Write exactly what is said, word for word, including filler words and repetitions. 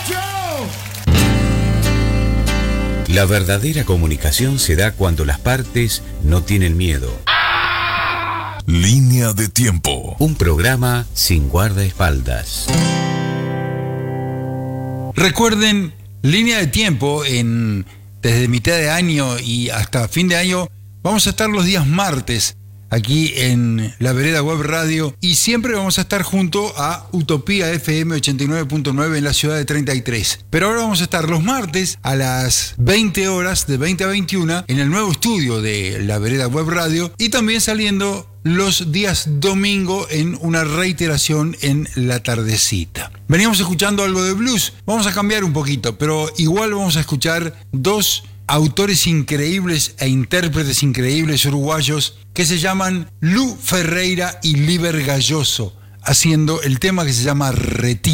La verdadera comunicación se da cuando las partes no tienen miedo. Línea de tiempo. Un programa sin guardaespaldas. Recuerden, Línea de Tiempo, en, desde mitad de año y hasta fin de año, vamos a estar los días martes aquí en La Vereda Web Radio y siempre vamos a estar junto a Utopía F M ochenta y nueve punto nueve en la ciudad de treinta y tres. Pero ahora vamos a estar los martes a las veinte horas, de veinte a veintiuna, en el nuevo estudio de La Vereda Web Radio y también saliendo los días domingo en una reiteración en la tardecita. Veníamos escuchando algo de blues, vamos a cambiar un poquito, pero igual vamos a escuchar dos autores increíbles e intérpretes increíbles uruguayos que se llaman Lu Ferreira y Liber Galloso, haciendo el tema que se llama Retiro.